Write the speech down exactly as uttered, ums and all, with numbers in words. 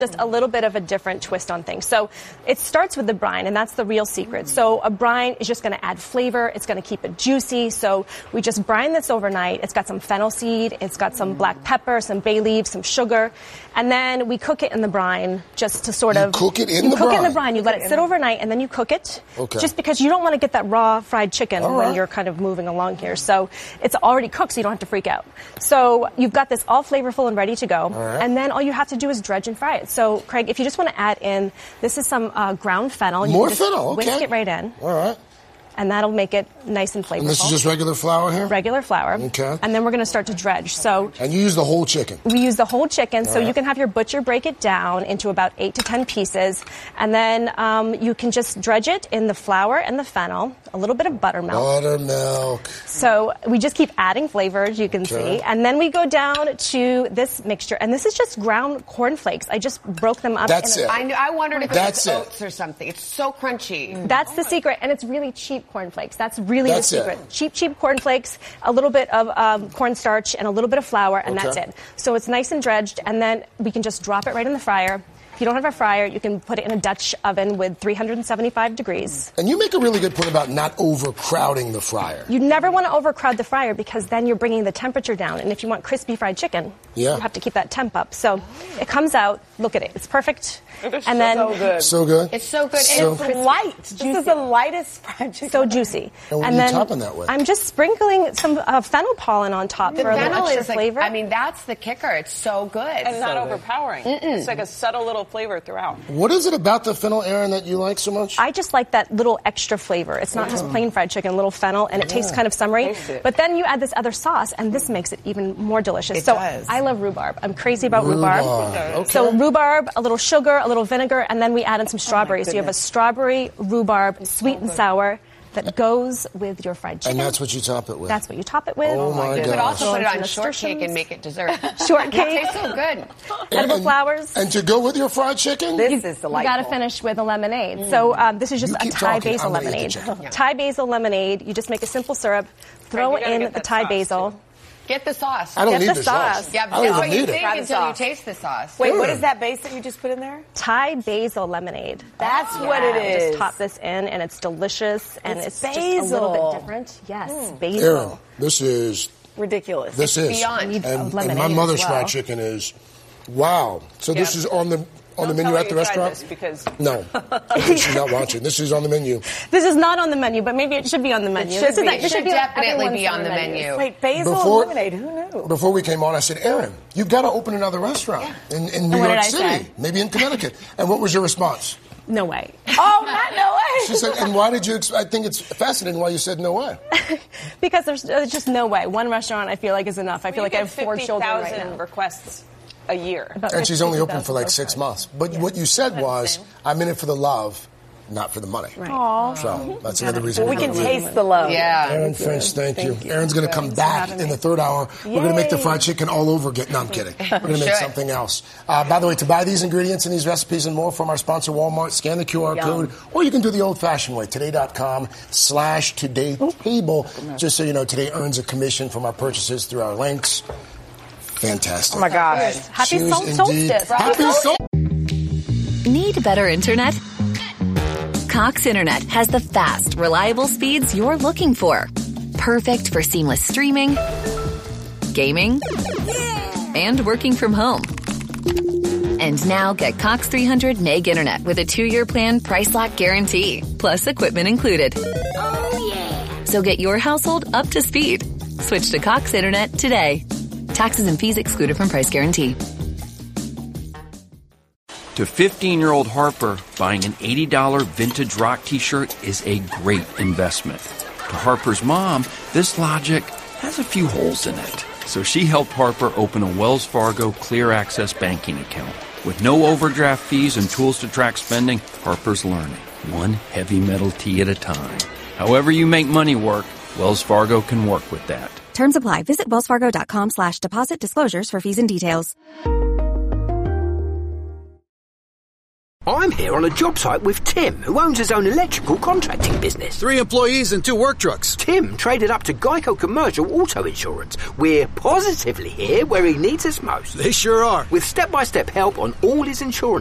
Just a little bit of a different twist on things. So it starts with the brine, and that's the real secret. So a brine is just going to add flavor. It's going to keep it juicy. So we just brine this overnight. It's got some fennel seed. It's got some black pepper, some bay leaves, some sugar. And then we cook it in the brine just to sort you of... cook it in you the cook brine? it in the brine. You let it sit overnight, and then you cook it. Okay. Just because you don't want to get that raw fried chicken All when right. you're kind of moving along here. So it's already cooked, so you don't have to freak out. So you've got this all flavorful and ready to go. right. And then all you have to do is dredge and fry it. So, Craig, if you just want to add in, this is some uh, ground fennel. You More can just fennel, okay. Whisk it right in. All right. And that'll make it nice and flavorful. And this is just regular flour here? Regular flour. Okay. And then we're going to start to dredge. So And you use the whole chicken? we use the whole chicken, so right. you can have your butcher break it down into about eight to ten pieces, and then um, you can just dredge it in the flour and the fennel, a little bit of buttermilk. Buttermilk. So we just keep adding flavor, as you can Okay. see, and then we go down to this mixture, and this is just ground cornflakes. I just broke them up. That's in a, it. I, knew, I wondered if That's it it. was oats or something. It's so crunchy. That's the secret, and it's really cheap cornflakes. That's really That's the it. secret. Cheap, cheap cornflakes, a little bit of um, cornstarch, and a little bit of flour, and Okay. that's it. So it's nice and dredged, and then we can just drop it right in the fryer. If you don't have a fryer, you can put it in a Dutch oven with three hundred seventy-five degrees. And you make a really good point about not overcrowding the fryer. You never want to overcrowd the fryer because then you're bringing the temperature down. And if you want crispy fried chicken, Yeah. you have to keep that temp up. So it comes out, look at it, it's perfect. It is and then so good. So good? It's so good. So- and It's light. This is the lightest fried chicken. so juicy. And what are you then topping that with? I'm just sprinkling some uh, fennel pollen on top the for a little fennel extra is like, flavor. I mean, that's the kicker. It's so good. and not So overpowering. It's like a subtle little flavor throughout. What is it about the fennel, Aaron, that you like so much? I just like that little extra flavor. It's not just plain fried chicken, a little fennel, and it tastes kind of summery. Taste it. But then you add this other sauce, and this makes it even more delicious. It so does. I love rhubarb. I'm crazy about Rhubarb. rhubarb. Okay. So rhubarb, a little sugar, a little vinegar, and then we add in some strawberries. so you have a goodness. strawberry rhubarb, sweet and sour, that goes with your fried chicken. And that's what you top it with? That's what you top it with. Oh, my you could gosh. also put it on Nasturtiums. shortcake and make it dessert. Shortcake. It tastes so good. Edible And- flowers. And to go with your fried chicken? This you, is You delightful. got to finish with a lemonade. So um, this is just You a keep Thai talking. basil I'm gonna eat the lemonade. chicken. Thai basil lemonade. You just make a simple syrup, throw you gotta in get the that Thai sauce, basil. too. Get the sauce. I don't Get need the the sauce. sauce. Yeah, I don't that's what even you need think it. until you sauce. taste the sauce. Wait, what is that base that you just put in there? Thai basil lemonade. That's what it Yeah, is. Just top this in, and it's delicious, and It's it's, just a little basil. bit different. Yes, Aaron, basil. this is, Ridiculous. this is. beyond. Need And, a and lemonade my mother's as well. fried chicken is, wow. So this Yeah. is on the on Don't the menu tell at her the you tried restaurant? this because No. She's not watching. This is on the menu. This is not on the menu, but maybe it should be on the menu. should this is be. like- It this should be on definitely everyone's be on the menus. menu. Wait, basil Before- lemonade. Who knew? Before we came on, I said, Aaron, you've got to open another restaurant in, in New what York did I City, say? maybe in Connecticut. And what was your response? No way. Oh, not no way. She said, and why did you, ex- I think it's fascinating why you said no way. Because there's, there's just no way. One restaurant I feel like is enough. I feel you like I get have four children right fifty thousand now. requests a year. About And she's only fifty open for like thousand six postcards. months. But what you said was, I'm in it for the love, not for the money. Right. Aw. So that's another reason. We to can go. taste the love. Yeah. Aaron Finch, thank, you. Aaron's going to come back in the third hour. We're going to make the fried chicken all over again. No, I'm kidding. We're going to make Should. something else. Uh, by the way, to buy these ingredients and these recipes and more from our sponsor, Walmart, scan the Q R Yum. code, or you can do the old-fashioned way, today.com slash today table. Just so you know, Today earns a commission from our purchases through our links. Fantastic. Oh, my gosh. Happy Choose sol- indeed. solstice. Happy sol- Need better internet? Cox Internet has the fast, reliable speeds you're looking for. Perfect for seamless streaming, gaming, and working from home. And now get Cox three hundred meg internet with a two-year plan price lock guarantee, plus equipment included. So get your household up to speed. Switch to Cox Internet today. Taxes and fees excluded from price guarantee. To fifteen-year-old Harper, buying an eighty dollars vintage rock t-shirt is a great investment. To Harper's mom, this logic has a few holes in it. So she helped Harper open a Wells Fargo Clear Access banking account. With no overdraft fees and tools to track spending, Harper's learning, one heavy metal tee at a time. However you make money work, Wells Fargo can work with that. Terms apply. Visit wellsfargo.com slash deposit disclosures for fees and details. I'm here on a job site with Tim, who owns his own electrical contracting business. Three employees and two work trucks. Tim traded up to Geico Commercial Auto Insurance. We're positively here where he needs us most. They sure are. With step-by-step help on all his insurance